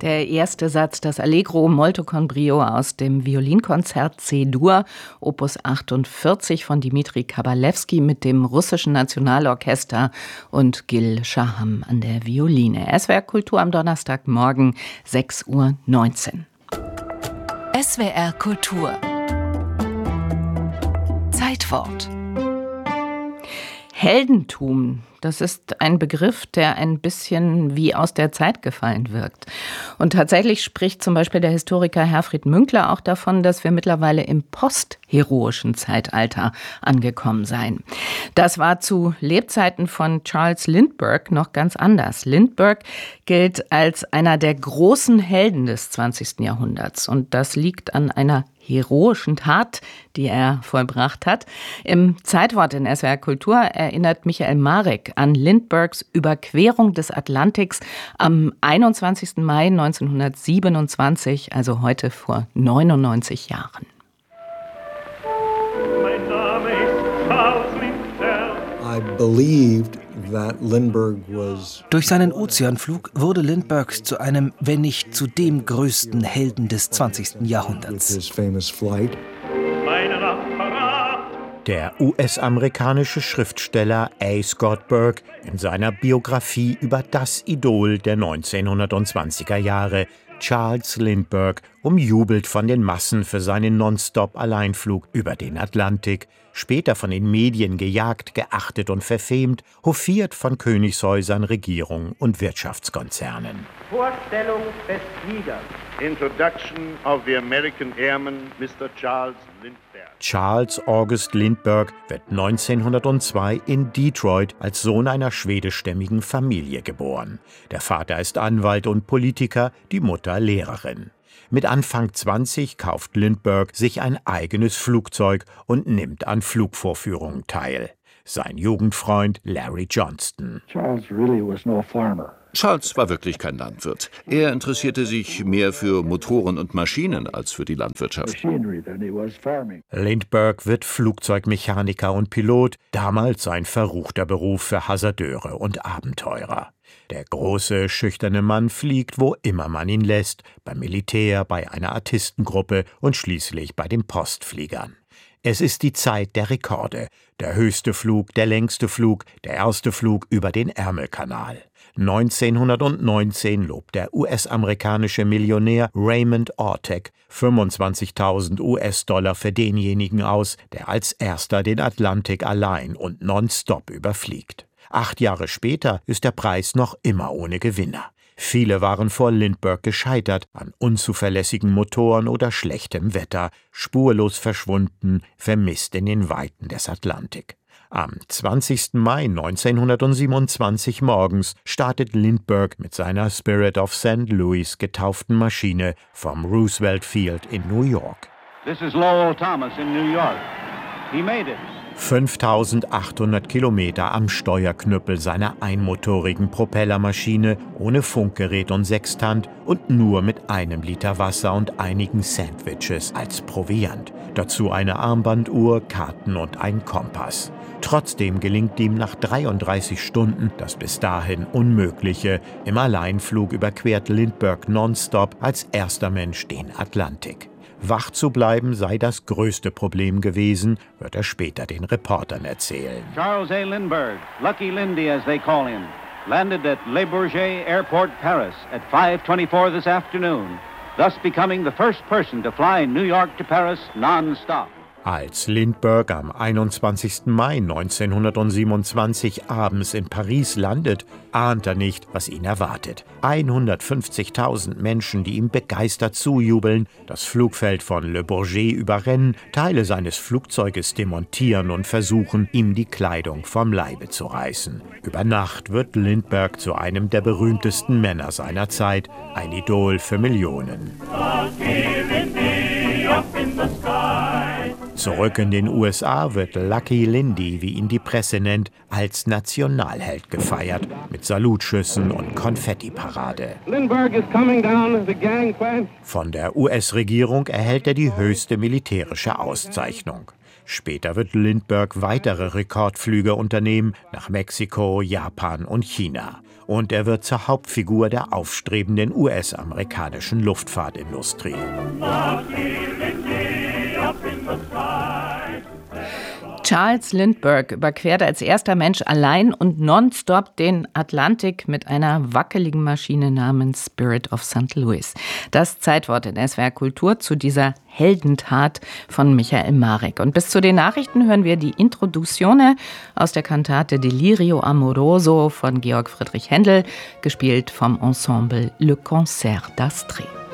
Der erste Satz, das Allegro molto con brio aus dem Violinkonzert C-Dur, Opus 48 von Dmitri Kabalewski mit dem russischen Nationalorchester und Gil Shaham an der Violine. SWR Kultur am Donnerstagmorgen, 6:19 Uhr. SWR Kultur. Zeitwort. Heldentum, das ist ein Begriff, der ein bisschen wie aus der Zeit gefallen wirkt. Und tatsächlich spricht zum Beispiel der Historiker Herfried Münkler auch davon, dass wir mittlerweile im postheroischen Zeitalter angekommen seien. Das war zu Lebzeiten von Charles Lindbergh noch ganz anders. Lindbergh gilt als einer der großen Helden des 20. Jahrhunderts. Und das liegt an einer heroischen Tat, die er vollbracht hat. Im Zeitwort in SWR Kultur erinnert Michael Marek an Lindberghs Überquerung des Atlantiks am 21. Mai 1927, also heute vor 99 Jahren. Mein Name ist Charles Lindbergh. I believed that Lindbergh Durch seinen Ozeanflug wurde Lindbergh zu einem, wenn nicht zu dem größten Helden des 20. Jahrhunderts. his famous flight. Meinen Apparat. Der US-amerikanische Schriftsteller A. Scott Burke in seiner Biografie über das Idol der 1920er Jahre, Charles Lindbergh, umjubelt von den Massen für seinen Nonstop-Alleinflug über den Atlantik, später von den Medien gejagt, geachtet und verfemt, hofiert von Königshäusern, Regierungen und Wirtschaftskonzernen. Vorstellung des Fliegers. Introduction of the American Airman, Mr. Charles Lindbergh. Charles August Lindbergh wird 1902 in Detroit als Sohn einer schwedischstämmigen Familie geboren. Der Vater ist Anwalt und Politiker, die Mutter Lehrerin. Mit Anfang 20 kauft Lindbergh sich ein eigenes Flugzeug und nimmt an Flugvorführungen teil. Sein Jugendfreund Larry Johnston. Charles war wirklich kein Landwirt. Er interessierte sich mehr für Motoren und Maschinen als für die Landwirtschaft. Lindbergh wird Flugzeugmechaniker und Pilot, damals ein verruchter Beruf für Hasardeure und Abenteurer. Der große, schüchterne Mann fliegt, wo immer man ihn lässt, beim Militär, bei einer Artistengruppe und schließlich bei den Postfliegern. Es ist die Zeit der Rekorde. Der höchste Flug, der längste Flug, der erste Flug über den Ärmelkanal. 1919 lobt der US-amerikanische Millionär Raymond Ortec 25.000 US-Dollar für denjenigen aus, der als erster den Atlantik allein und nonstop überfliegt. 8 Jahre später ist der Preis noch immer ohne Gewinner. Viele waren vor Lindbergh gescheitert an unzuverlässigen Motoren oder schlechtem Wetter, spurlos verschwunden, vermisst in den Weiten des Atlantik. Am 20. Mai 1927 morgens startet Lindbergh mit seiner Spirit of St. Louis getauften Maschine vom Roosevelt Field in New York. This is Lowell Thomas in New York. He made it. 5.800 Kilometer am Steuerknüppel seiner einmotorigen Propellermaschine, ohne Funkgerät und Sextant und nur mit 1 Liter Wasser und einigen Sandwiches als Proviant. Dazu eine Armbanduhr, Karten und ein Kompass. Trotzdem gelingt ihm nach 33 Stunden das bis dahin Unmögliche. Im Alleinflug überquert Lindbergh nonstop als erster Mensch den Atlantik. Wach zu bleiben sei das größte Problem gewesen, wird er später den Reportern erzählen. Charles A. Lindbergh, Lucky Lindy as they call him, landed at Le Bourget Airport, Paris at 5:24 this afternoon, thus becoming the first person to fly New York to Paris non-stop. Als Lindbergh am 21. Mai 1927 abends in Paris landet, ahnt er nicht, was ihn erwartet. 150.000 Menschen, die ihm begeistert zujubeln, das Flugfeld von Le Bourget überrennen, Teile seines Flugzeuges demontieren und versuchen, ihm die Kleidung vom Leibe zu reißen. Über Nacht wird Lindbergh zu einem der berühmtesten Männer seiner Zeit, ein Idol für Millionen. Zurück in den USA wird Lucky Lindy, wie ihn die Presse nennt, als Nationalheld gefeiert, mit Salutschüssen und Konfettiparade. Von der US-Regierung erhält er die höchste militärische Auszeichnung. Später wird Lindbergh weitere Rekordflüge unternehmen nach Mexiko, Japan und China. und er wird zur Hauptfigur der aufstrebenden US-amerikanischen Luftfahrtindustrie. Charles Lindbergh überquert als erster Mensch allein und nonstop den Atlantik mit einer wackeligen Maschine namens Spirit of St. Louis. Das Zeitwort in SWR Kultur zu dieser Heldentat von Michael Marek. Und bis zu den Nachrichten hören wir die Introduzione aus der Kantate Delirio Amoroso von Georg Friedrich Händel, gespielt vom Ensemble Le Concert d'Astrée.